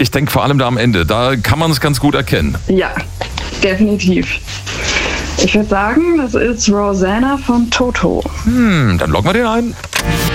ich denke vor allem da am Ende, da kann man es ganz gut erkennen. Ja, definitiv. Ich würde sagen, das ist Rosanna von Toto. Dann loggen wir den ein.